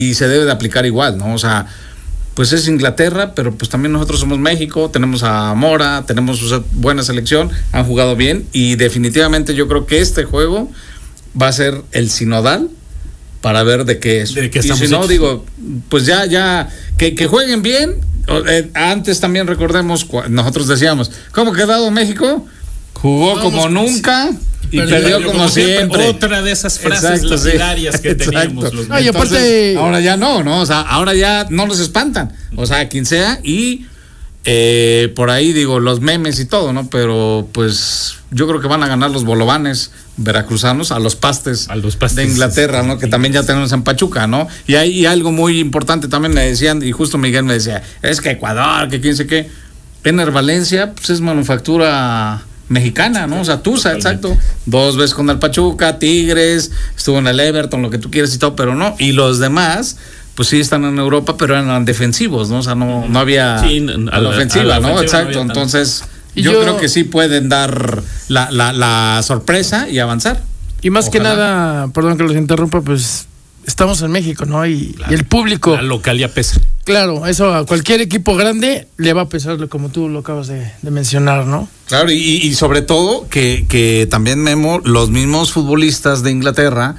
y se debe de aplicar igual, ¿no? O sea, pues es Inglaterra, pero pues también nosotros somos México, tenemos a Mora, tenemos buena selección, han jugado bien y definitivamente yo creo que este juego va a ser el sinodal para ver de qué es. Y si no, digo, pues ya que jueguen bien. Antes también recordemos, nosotros decíamos, ¿cómo ha quedado México? Jugó como nunca y perdió como siempre. Otra de esas frases lapidarias que teníamos los Entonces, aparte, ahora ya no, o sea, ahora ya no los espantan, o sea, quien sea, y por ahí digo, los memes y todo, ¿no? Pero pues yo creo que van a ganar los bolovanes veracruzanos a los pastes de Inglaterra, ¿no? Que también ya tenemos en Pachuca, ¿no? Y hay algo muy importante también me decían, y justo Miguel me decía, es que Ecuador, que quién sé qué. Ener Valencia, pues es manufactura mexicana, ¿no? O sea, Tusa, exacto. 2 veces con el Pachuca, Tigres, estuvo en el Everton, lo que tú quieras y todo, pero no. Y los demás, pues sí están en Europa, pero eran defensivos, ¿no? O sea, no había a la ofensiva, ¿no? Exacto, no entonces yo creo que sí pueden dar la sorpresa y avanzar. Y más que nada, perdón que los interrumpa, pues estamos en México, ¿no? Y el público. La localía pesa. Claro, eso a cualquier equipo grande le va a pesar, como tú lo acabas de mencionar, ¿no? Claro, y sobre todo que también, Memo, los mismos futbolistas de Inglaterra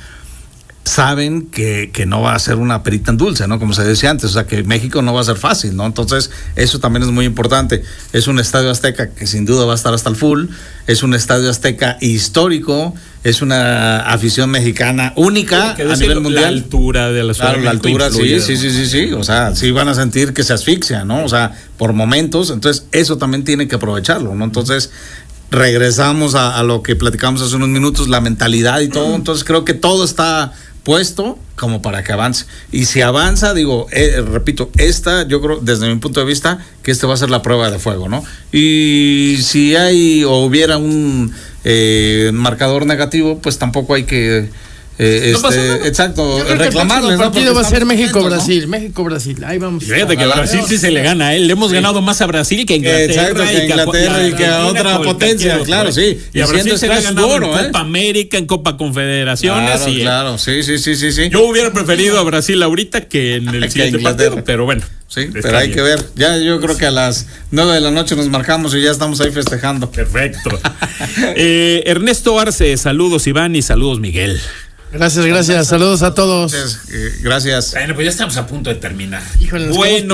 saben que no va a ser una perita en dulce, ¿no? Como se decía antes, o sea, que México no va a ser fácil, ¿no? Entonces, eso también es muy importante. Es un estadio Azteca que sin duda va a estar hasta el full, es un estadio Azteca histórico, es una afición mexicana única a nivel mundial. La altura de la ciudad. Claro, la altura, sí, o sea, sí van a sentir que se asfixia, ¿no? O sea, por momentos, entonces eso también tiene que aprovecharlo, ¿no? Entonces, regresamos a lo que platicamos hace unos minutos, la mentalidad y todo, entonces creo que todo está puesto como para que avance, y si avanza, digo, repito, yo creo, desde mi punto de vista, que va a ser la prueba de fuego, ¿no? Y si hay o hubiera un marcador negativo, pues tampoco hay que exacto, reclamarles. El partido va a ser México-Brasil, ¿no? México-Brasil, ahí vamos. Fíjate que Brasil sí se le gana a él, le hemos ganado más a Brasil que a Inglaterra. Exacto, que a Inglaterra y que a otra potencia, claro, sí. Y a Brasil se le ha ganado en Copa América, en Copa Confederaciones. Claro, sí. Yo hubiera preferido a Brasil ahorita que en el siguiente partido, pero bueno. Sí, pero hay que ver. Ya yo creo que a las 9 de la noche nos marcamos y ya estamos ahí festejando. Perfecto. Ernesto Arce, saludos Iván y saludos Miguel. Gracias, saludos a todos. Gracias. Bueno, pues ya estamos a punto de terminar. Híjole,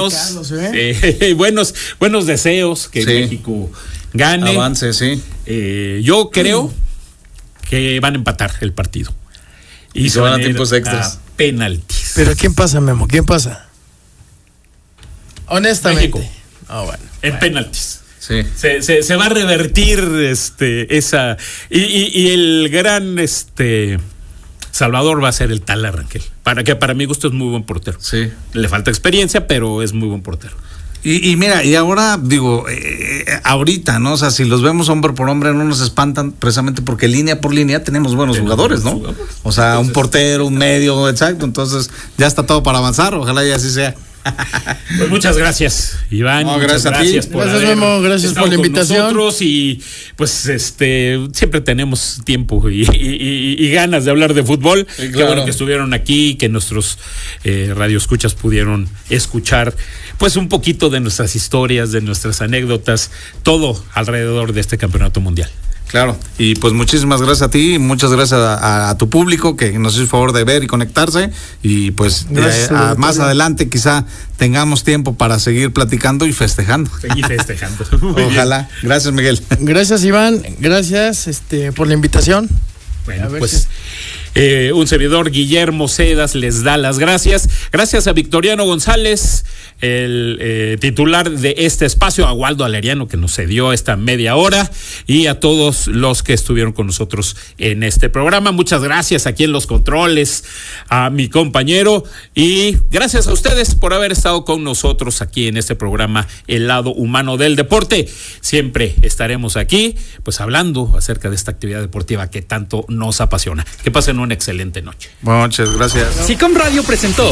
buenos deseos, que México gane. Avance, sí. Yo creo que van a empatar el partido. Y se van a tiempos extras. Penaltis. ¿Pero quién pasa, Memo? ¿Quién pasa? Honestamente. México. En penaltis. Sí. Se va a revertir esa. Y el gran Salvador va a ser el Tala Rangel. Para mi gusto es muy buen portero. Sí. Le falta experiencia, pero es muy buen portero. Y mira, y ahora digo, ahorita, ¿no? O sea, si los vemos hombre por hombre no nos espantan, precisamente porque línea por línea tenemos buenos jugadores, ¿no? O sea, entonces, un portero, un medio, exacto. Entonces ya está todo para avanzar, ojalá y así sea. Pues muchas gracias, Iván. No, gracias a ti. Gracias, Memo, gracias por la invitación. Nosotros y pues siempre tenemos tiempo y ganas de hablar de fútbol. Sí, claro. Qué bueno que estuvieron aquí, que nuestros radioescuchas pudieron escuchar pues un poquito de nuestras historias, de nuestras anécdotas, todo alrededor de este campeonato mundial. Claro, y pues muchísimas gracias a ti, muchas gracias a tu público que nos hizo el favor de ver y conectarse, y pues más adelante quizá tengamos tiempo para seguir platicando y festejando. Ojalá. Gracias, Miguel. Gracias, Iván, gracias por la invitación. Bueno, pues un servidor, Guillermo Cedas, les da las gracias. Gracias a Victoriano González, el titular de este espacio, a Waldo Aleriano, que nos cedió esta media hora, y a todos los que estuvieron con nosotros en este programa. Muchas gracias aquí en los controles, a mi compañero, y gracias a ustedes por haber estado con nosotros aquí en este programa, El Lado Humano del Deporte. Siempre estaremos aquí, pues hablando acerca de esta actividad deportiva que tanto nos apasiona. Que pasen una excelente noche. Buenas noches, gracias. SICOM Radio presentó.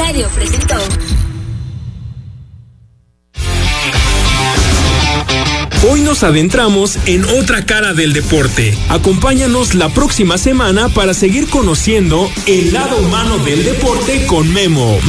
Hoy nos adentramos en otra cara del deporte. Acompáñanos la próxima semana para seguir conociendo el lado humano del deporte con Memo,